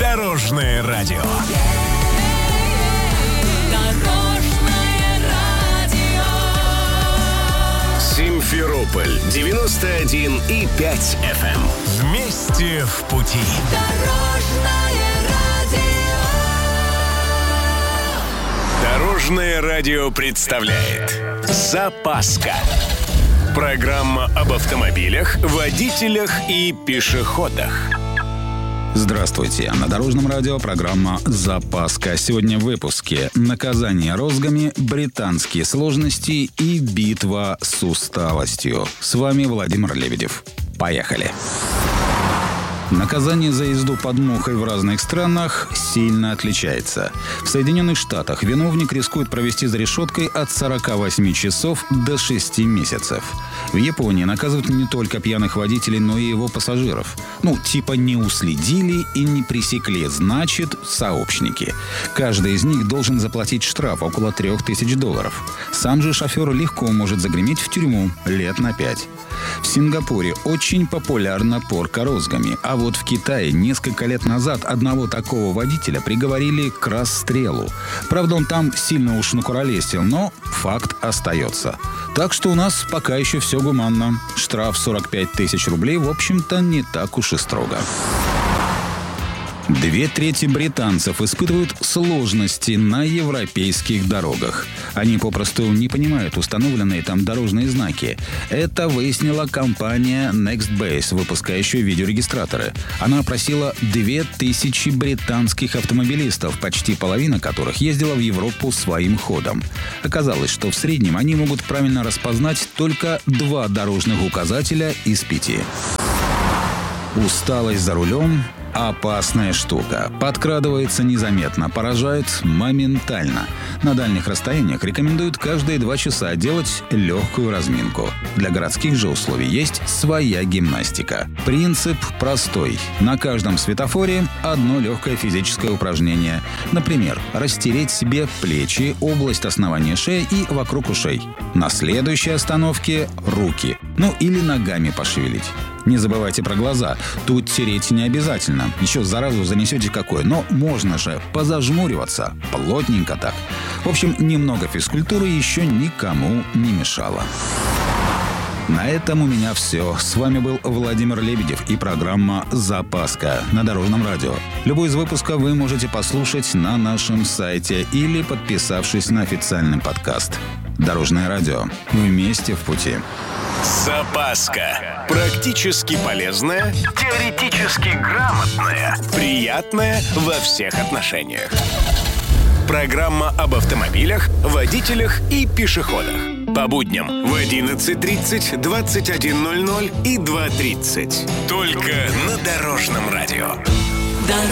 Дорожное радио. Симферополь 91,5 FM. Вместе в пути. Дорожное радио представляет «Запаска». Программа об автомобилях, водителях и пешеходах. Здравствуйте. На Дорожном радио программа «Запаска». Сегодня в выпуске: наказание розгами, британские сложности и битва с усталостью. С вами Владимир Лебедев. Поехали. Наказание за езду под мухой в разных странах сильно отличается. В Соединенных Штатах виновник рискует провести за решеткой от 48 часов до 6 месяцев. В Японии наказывают не только пьяных водителей, но и его пассажиров. Типа не уследили и не пресекли, значит, сообщники. Каждый из них должен заплатить штраф около $3000. Сам же шофер легко может загреметь в тюрьму лет на 5. В Сингапуре очень популярна порка розгами, а вот в Китае несколько лет назад одного такого водителя приговорили к расстрелу. Правда, он там сильно уж накуролесил, но факт остается. Так что у нас пока еще все гуманно. Штраф 45 тысяч рублей, в общем-то, не так уж и строго. 2/3 британцев испытывают сложности на европейских дорогах. Они попросту не понимают установленные там дорожные знаки. Это выяснила компания Nextbase, выпускающая видеорегистраторы. Она опросила 2000 британских автомобилистов, почти половина которых ездила в Европу своим ходом. Оказалось, что в среднем они могут правильно распознать только 2 дорожных указателя из 5. Усталость за рулем – опасная штука. Подкрадывается незаметно, поражает моментально. На дальних расстояниях рекомендуют каждые 2 часа делать легкую разминку. Для городских же условий есть своя гимнастика. Принцип простой. На каждом светофоре одно легкое физическое упражнение. Например, растереть себе плечи, область основания шеи и вокруг ушей. На следующей остановке – руки. Или ногами пошевелить. Не забывайте про глаза. Тут тереть не обязательно. Еще заразу занесете какое. Но можно же позажмуриваться. Плотненько так. В общем, немного физкультуры еще никому не мешало. На этом у меня все. С вами был Владимир Лебедев и программа «Запаска» на Дорожном радио. Любой из выпусков вы можете послушать на нашем сайте или подписавшись на официальный подкаст. Дорожное радио. Вместе в пути. Запаска. Практически полезная, теоретически грамотная, приятная во всех отношениях. Программа об автомобилях, водителях и пешеходах. По будням в 11:30, 21:00 и 2:30. Только на Дорожном радио.